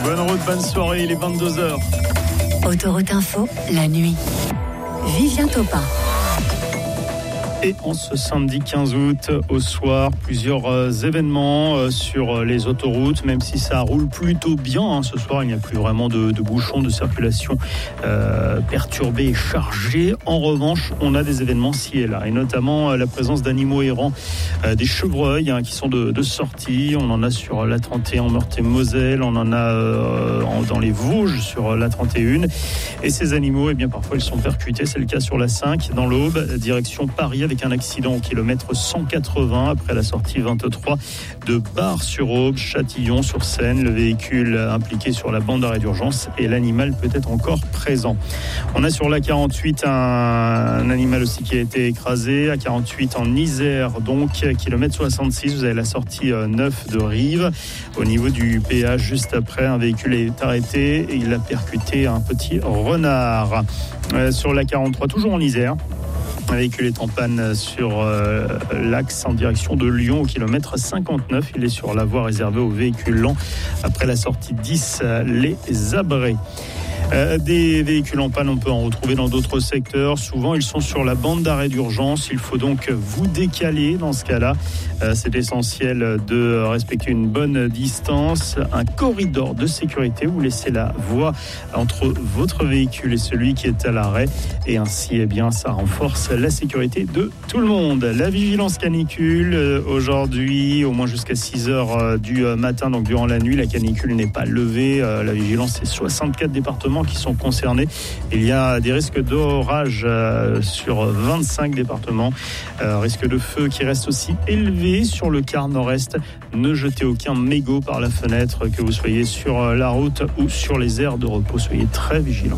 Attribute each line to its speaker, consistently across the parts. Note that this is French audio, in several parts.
Speaker 1: Bonne route, bonne soirée, il est 22h.
Speaker 2: Autoroute Info, la nuit. Vivien Topin.
Speaker 1: Et en ce samedi 15 août, au soir, plusieurs événements sur les autoroutes, même si ça roule plutôt bien. Ce soir, il n'y a plus vraiment de bouchons, de circulation perturbée et chargée. En revanche, on a des événements ci et là, et notamment la présence d'animaux errants, des chevreuils qui sont de sortie. On en a sur l'A31 Meurthe-et-Moselle, on en a dans les Vosges sur l'A31. Et ces animaux, eh bien, parfois, ils sont percutés. C'est le cas sur l'A5, dans l'Aube, direction Paris, avec un accident au kilomètre 180 après la sortie 23 de Bar-sur-Aube, Châtillon-sur-Seine. Le véhicule impliqué sur la bande d'arrêt d'urgence et l'animal peut être encore présent. On a sur l'A48 un animal aussi qui a été écrasé, A48 en Isère, donc kilomètre 66. Vous avez la sortie 9 de Rive. Au niveau du péage, juste après, un véhicule est arrêté et il a percuté un petit renard. Sur l'A43, toujours en Isère, un véhicule est en panne sur l'axe en direction de Lyon au kilomètre 59. Il est sur la voie réservée aux véhicules lents après la sortie 10, les Abrets. Des véhicules en panne, on peut en retrouver dans d'autres secteurs. Souvent, ils sont sur la bande d'arrêt d'urgence. Il faut donc vous décaler dans ce cas-là. C'est essentiel de respecter une bonne distance, un corridor de sécurité. Vous laissez la voie entre votre véhicule et celui qui est à l'arrêt. Et ainsi, eh bien, ça renforce la sécurité de tout le monde. La vigilance canicule, aujourd'hui, au moins jusqu'à 6h du matin, donc durant la nuit, la canicule n'est pas levée. La vigilance, c'est 64 départements qui sont concernés. Il y a des risques d'orage sur 25 départements. Risque de feu qui reste aussi élevé sur le quart nord-est. Ne jetez aucun mégot par la fenêtre, que vous soyez sur la route ou sur les aires de repos. Soyez très vigilants.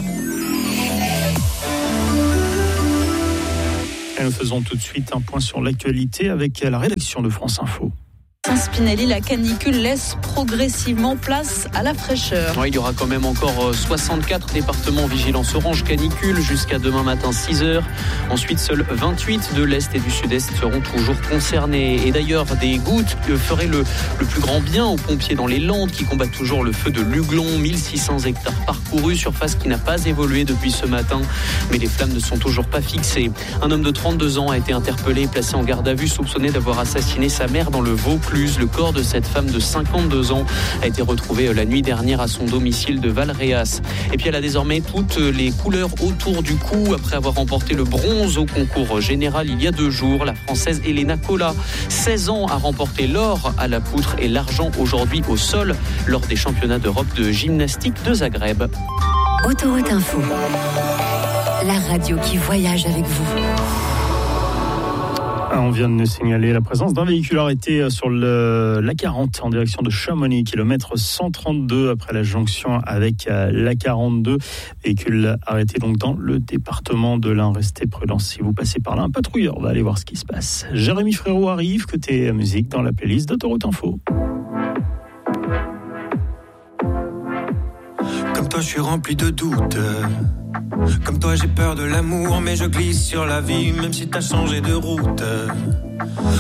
Speaker 1: Et nous faisons tout de suite un point sur l'actualité avec la rédaction de France Info.
Speaker 3: Spinelli, la canicule laisse progressivement place à la fraîcheur.
Speaker 4: Ouais, il y aura quand même encore 64 départements vigilance orange canicule jusqu'à demain matin 6h. Ensuite, seuls 28 de l'Est et du Sud-Est seront toujours concernés. Et d'ailleurs, des gouttes feraient le plus grand bien aux pompiers dans les Landes qui combattent toujours le feu de l'Uglon. 1600 hectares parcourus, surface qui n'a pas évolué depuis ce matin. Mais les flammes ne sont toujours pas fixées. Un homme de 32 ans a été interpellé et placé en garde à vue, soupçonné d'avoir assassiné sa mère dans le Vaucluse. Le corps de cette femme de 52 ans a été retrouvé la nuit dernière à son domicile de Valréas. Et puis elle a désormais toutes les couleurs autour du cou. Après avoir remporté le bronze au concours général il y a 2 jours, la Française Elena Cola, 16 ans, a remporté l'or à la poutre et l'argent aujourd'hui au sol lors des championnats d'Europe de gymnastique de Zagreb.
Speaker 2: Autoroute Info, la radio qui voyage avec vous.
Speaker 1: On vient de nous signaler la présence d'un véhicule arrêté sur l'A40 en direction de Chamonix, kilomètre 132 après la jonction avec l'A42. Véhicule arrêté donc dans le département de l'Ain. Restez prudents si vous passez par là. Un patrouilleur va aller voir ce qui se passe. Jérémy Frérot arrive, côté musique, dans la playlist d'Autoroute Info.
Speaker 5: Comme toi, je suis rempli de doutes. Comme toi, j'ai peur de l'amour, mais je glisse sur la vie, même si t'as changé de route.